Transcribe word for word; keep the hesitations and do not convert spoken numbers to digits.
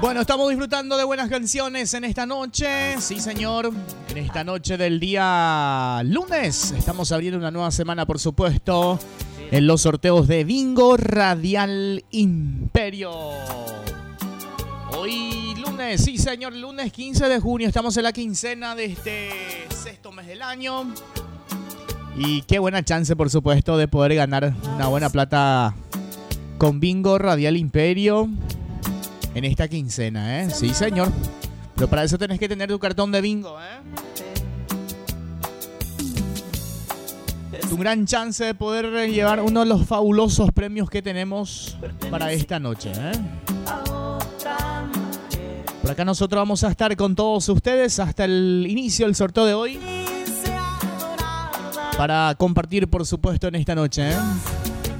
Bueno, estamos disfrutando de buenas canciones en esta noche. Sí, señor. En esta noche del día lunes. Estamos abriendo una nueva semana, por supuesto, en los sorteos de Bingo Radial Imperio. Hoy lunes, sí, señor, lunes quince de junio. Estamos en la quincena de este sexto mes del año. Y qué buena chance, por supuesto, de poder ganar una buena plata con Bingo Radial Imperio en esta quincena, ¿eh? Sí, señor. Pero para eso tenés que tener tu cartón de bingo, ¿eh? Es un gran chance de poder llevar uno de los fabulosos premios que tenemos para esta noche, ¿eh? Por acá nosotros vamos a estar con todos ustedes hasta el inicio del sorteo de hoy, para compartir, por supuesto, en esta noche, ¿eh?